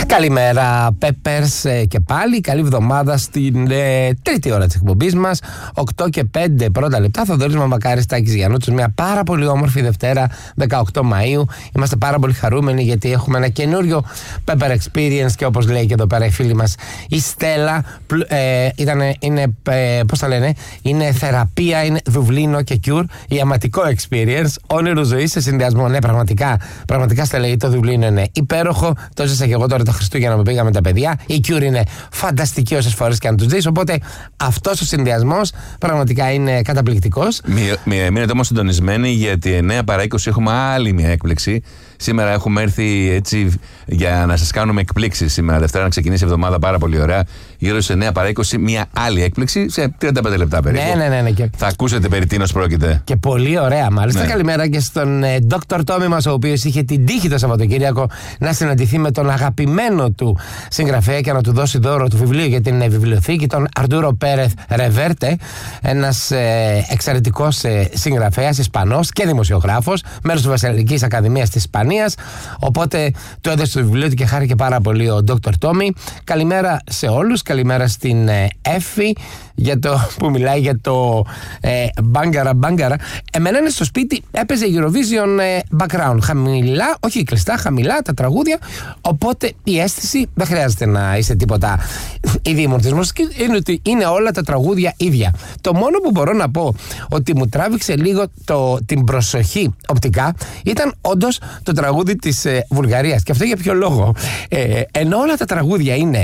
Καλημέρα, Peppers, και πάλι. Καλή εβδομάδα στην τρίτη ώρα της εκπομπής μας. 8 και 5 πρώτα λεπτά. Θοδωρής Μαμακάρης, Τάκης Γιαννούτσος. Μια πάρα πολύ όμορφη Δευτέρα, 18 Μαΐου. Είμαστε πάρα πολύ χαρούμενοι γιατί έχουμε ένα καινούριο Pepper Experience και όπως λέει και εδώ πέρα η φίλη μας η Στέλλα, πώς τα λένε, είναι θεραπεία, είναι Δουβλίνο και Cure, ιαματικό experience, όνειρο ζωής σε συνδυασμό. Ναι, πραγματικά Στέλλα, το Δουβλίνο είναι υπέροχο. Το ζήσα και εγώ τώρα το Χριστούγεννα που πήγαμε τα παιδιά. Η Cure είναι φανταστική όσες φορές και αν τους δεις. Οπότε αυτός ο συνδυασμός πραγματικά είναι καταπληκτικός. Μείνετε όμως συντονισμένοι γιατί 9 παρά 20 έχουμε άλλη μια έκπληξη. Σήμερα έχουμε έρθει έτσι για να σας κάνουμε εκπλήξεις. Σήμερα Δευτέρα να ξεκινήσει η εβδομάδα πάρα πολύ ωραία. Γύρω σε 9 παρά 20 μια άλλη έκπληξη σε 35 λεπτά περίπου. Ναι. Θα ακούσετε περί τίνος πρόκειται. Και πολύ ωραία μάλιστα. Ναι. Καλημέρα και στον Dr. Tommy μας, ο οποίος είχε την τύχη το Σαββατοκύριακο να συναντηθεί με τον αγαπημένο του συγγραφέα και να του δώσει δώρο του βιβλίου για την βιβλιοθήκη, τον Αρτούρο Πέρεθ Ρεβέρτε, ένας εξαιρετικός συγγραφέας, Ισπανός και δημοσιογράφος, μέρος της Βασιλικής Ακαδημίας της Ισπανίας. Οπότε του έδωσε το βιβλίο του και χάρηκε πάρα πολύ ο Dr. Tommy. Καλημέρα σε όλους. Καλημέρα στην Εφη που μιλάει για το μπάγκαρα. Εμένα είναι στο σπίτι, έπαιζε Eurovision background. Χαμηλά, όχι κλειστά, χαμηλά τα τραγούδια. Οπότε η αίσθηση δεν χρειάζεται να είσαι τίποτα ιδιήμων της μουσικής. Είναι ότι είναι όλα τα τραγούδια ίδια. Το μόνο που μπορώ να πω ότι μου τράβηξε λίγο την προσοχή οπτικά ήταν όντως το τραγούδι της Βουλγαρίας. Και αυτό για ποιο λόγο? Ενώ όλα τα τραγούδια είναι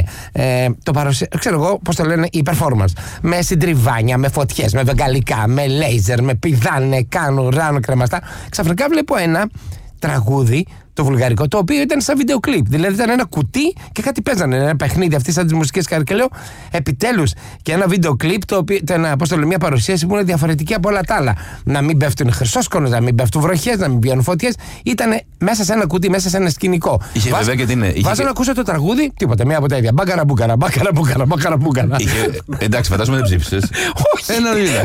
ξέρω εγώ πώς το λένε, η performance. Με συντριβάνια, με φωτιές, με βεγγαλικά, με λέιζερ, με πηδάνε, κάνουν, ράνουν κρεμαστά. Ξαφνικά βλέπω ένα τραγούδι, το βουλγαρικό, το οποίο ήταν σαν βίντεο κλιπ. Δηλαδή ήταν ένα κουτί και κάτι παίζανε. Ένα παιχνίδι αυτή σαν τις μουσικές και λέω επιτέλους και ένα βίντεο κλιπ το οποίο ήταν μια παρουσίαση που είναι διαφορετική από όλα τα άλλα. Να μην πέφτουν χρυσόσκονες, να μην πέφτουν βροχές, να μην πιάνουν φωτιές. Ήταν μέσα σε ένα κουτί, μέσα σε ένα σκηνικό. Είχε βέβαια και την. Βάζω να ακούσω το τραγούδι, τίποτα, μία από τα ίδια. Μπάκαρα μπούκαρα. Εντάξει, φαντάζομαι δεν ψήφισες. Όχι.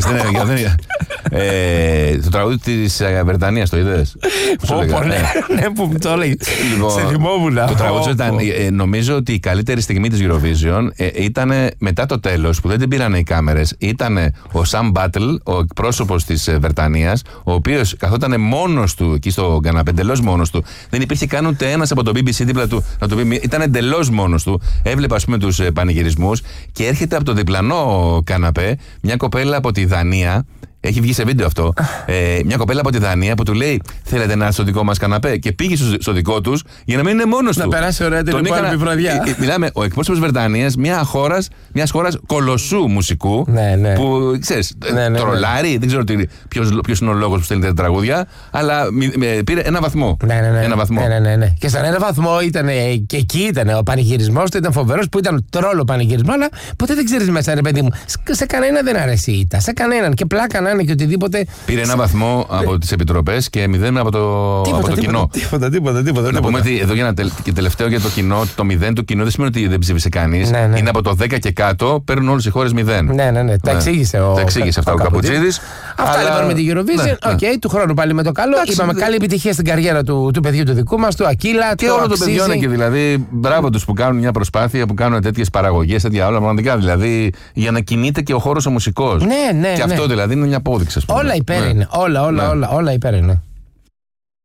Το τραγούδι της Βρετανίας το είδες? Ναι, που το λέει. Σε θυμόμουν. Το τραγούδι ήταν. Νομίζω ότι η καλύτερη στιγμή της Eurovision ήταν μετά το τέλος που δεν την πήραν οι κάμερες. Ήταν ο Sam Battle, ο εκπρόσωπος της Βρετανίας, ο οποίος καθόταν μόνος του εκεί στο καναπέ, εντελώς μόνος του. Δεν υπήρχε καν ούτε ένας από το BBC δίπλα του να του πει. Ήταν εντελώς μόνος του. Έβλεπε, ας πούμε, τους πανηγυρισμούς και έρχεται από το διπλανό καναπέ μια κοπέλα από τη Δανία. Έχει βγει σε βίντεο αυτό. Μια κοπέλα από τη Δανία που του λέει: θέλετε να έρθει στο δικό μας καναπέ? Και πήγε στο δικό τους για να μην είναι μόνος του. Να περάσει ωραία την επόμενη βραδιά. Μιλάμε, ο εκπρόσωπος Βρετανίας, μιας χώρας κολοσσού μουσικού. Ναι. Που ξέρεις, τρολάρει. Δεν ξέρω ποιος είναι ο λόγος που στέλνει τα τραγούδια. Αλλά πήρε ένα βαθμό. Ναι. Και στον ένα βαθμό ήταν και εκεί ήταν ο πανηγυρισμός του, ήταν φοβερός που ήταν τρόλο πανηγυρισμό. Αλλά ποτέ δεν ξέρεις μέσα, ρε παιδί μου. Σε κανένα δεν αρέσει η ήττα. Σε κανέναν. Και πλάκα να είναι και οτιδήποτε. Πήρε ένα βαθμό από τις επιτροπές και 0 από το κοινό. Τίποτα. Να πούμε ότι εδώ και τελευταίο για το κοινό, το 0 του κοινού δεν σημαίνει ότι δεν ψήφισε κανείς. Ναι. Είναι από το 10 και κάτω, παίρνουν όλες οι χώρες 0. Ναι. Τα εξήγησε αυτά ο Καπουτσίδης. Αυτά λοιπόν με τη Eurovision. Του χρόνου πάλι με το καλό. Είπαμε καλή επιτυχία στην καριέρα του παιδιού του δικού μας, του Ακύλα. Και όλων των παιδιών εκεί δηλαδή. Μπράβο τους που κάνουν μια προσπάθεια, που κάνουν τέτοιες παραγωγές, τέτοια όλα πραγματικά. Δηλαδή για να κινείται και ο χώρος ο μουσικός. Ναι. Και αυτό δηλαδή είναι μια απόδειξη. Όλα υπέρ είναι. Όλα υπέρ είναι.